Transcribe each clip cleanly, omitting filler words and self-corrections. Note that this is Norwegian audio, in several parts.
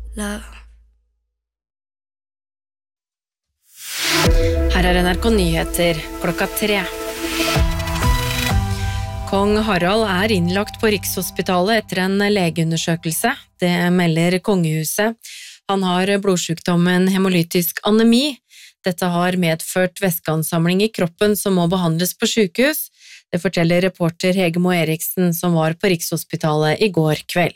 love. Her NRK Nyheter, 3:00. Kong Harald innlagt på Rikshospitalet etter en legeundersøkelse. Det melder kongehuset. Han har blodsykdommen hemolytisk anemi. Dette har medført væskeansamling i kroppen som må behandles på sykehus. Det forteller reporter Hege Moe Eriksen som var på Rikshospitalet i går kveld.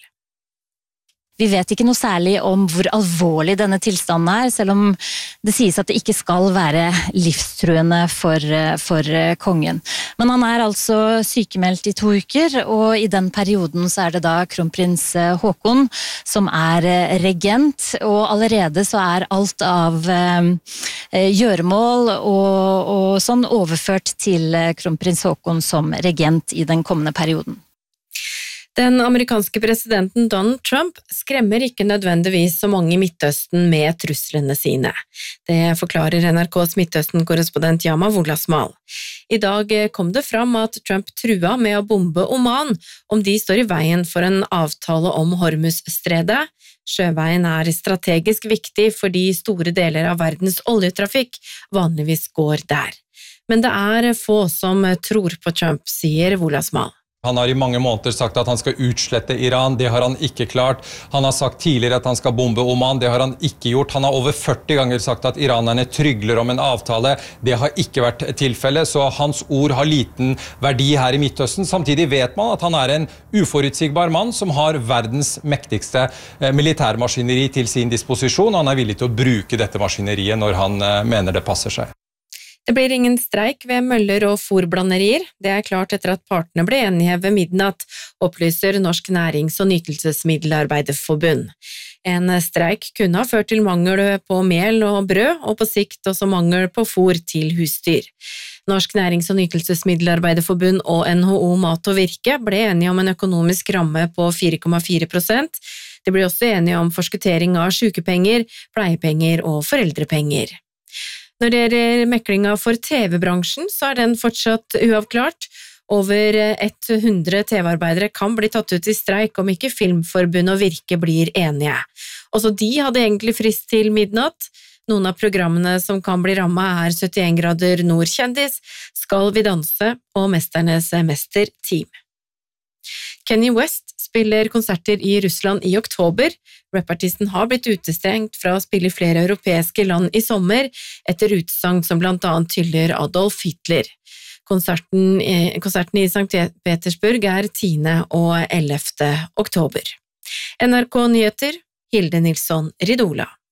Vi vet ikke noe særlig om hvor alvorlig denne tilstanden selv om det sies at det ikke skal være livstruende for kongen. Men han altså sykemeldt i 2 uker, og i den perioden så det da kronprins Haakon som regent, og allerede så alt av gjøremål og sånn overført til kronprins Haakon som regent i den kommende perioden. Den amerikanske presidenten Donald Trump skremmer ikke nødvendigvis så mange i Midtøsten med truslene sine. Det forklarer NRKs Midtøsten-korrespondent Yama Wolasmal. I dag kom det fram at Trump trua med å bombe Oman om de står i veien for en avtale om Hormuz-stredet. Sjøveien strategisk viktig fordi store deler av verdens oljetrafikk vanligvis går der. Men det få som tror på Trump, sier Wolasmal. Han har i mange måneder sagt at han skal utslette Iran, det har han ikke klart. Han har sagt tidligere at han skal bombe Oman, det har han ikke gjort. Han har over 40 ganger sagt at iranerne trygler om en avtale, det har ikke vært tilfelle, så hans ord har liten verdi her i Midtøsten. Samtidig vet man at han en uforutsigbar mann som har verdens mektigste militærmaskineri til sin disposisjon. Han villig til å bruke dette maskineriet når han mener det passer seg. Det blir ingen streik ved møller og fôrblanderier. Det klart etter at partene ble enige ved midnatt, opplyser Norsk Nærings- og Nytelsesmiddelarbeiderforbund. En streik kunne ha ført til mangel på mel og brød, og på sikt også mangel på fôr til husdyr. Norsk Nærings- og Nytelsesmiddelarbeiderforbund og NHO Mat og Virke ble enige om en økonomisk ramme på 4,4%. De ble også enige om forskuttering av sykepenger, pleiepenger og foreldrepenger. Når det gjelder meklinga for TV-bransjen, så den fortsatt uavklart. Over 100 TV-arbeidere kan bli tatt ut i streik om ikke Filmforbundet og Virke blir enige. Også de hadde egentlig frist til midnatt. Noen av programmene som kan bli rammet 71 grader nordkjendis, Skal vi danse og Mesternes Mester-team. Kanye West spiller konserter i Russland i oktober. Rappartisten har blitt utestengt fra å spille i flere europeiske land i sommer, etter utsagn som blant annet hyller Adolf Hitler. Konserten i St. Petersburg 10. og 11. oktober. NRK Nyheter, Hilde Nilsson Ridola.